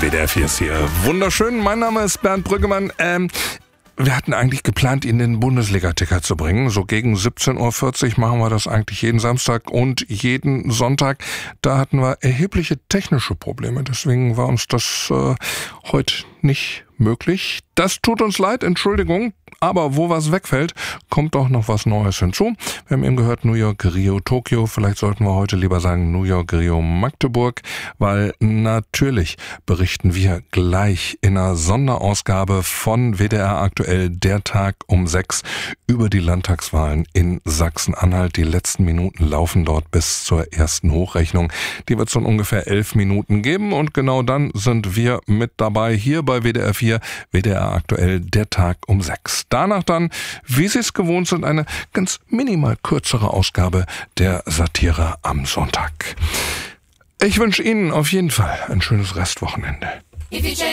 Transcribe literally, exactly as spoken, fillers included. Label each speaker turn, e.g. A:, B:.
A: W D R vier ist hier. Wunderschön, mein Name ist Bernd Brüggemann. Ähm, wir hatten eigentlich geplant, Ihnen den Bundesliga-Ticker zu bringen. So gegen siebzehn Uhr vierzig machen wir das eigentlich jeden Samstag und jeden Sonntag. Da hatten wir erhebliche technische Probleme. Deswegen war uns das äh, heute nicht möglich. Das tut uns leid, Entschuldigung. Aber wo was wegfällt, kommt doch noch was Neues hinzu. Wir haben eben gehört, New York, Rio, Tokio. Vielleicht sollten wir heute lieber sagen New York, Rio, Magdeburg, weil natürlich berichten wir gleich in einer Sonderausgabe von W D R aktuell, der Tag um sechs, über die Landtagswahlen in Sachsen-Anhalt. Die letzten Minuten laufen dort bis zur ersten Hochrechnung. Die wird es in ungefähr elf Minuten geben und genau dann sind wir mit dabei hier bei W D R vier, W D R aktuell, der Tag um sechs. Danach dann, wie Sie es gewohnt sind, eine ganz minimal kürzere Ausgabe der Satire am Sonntag. Ich wünsche Ihnen auf jeden Fall ein schönes Restwochenende.
B: If you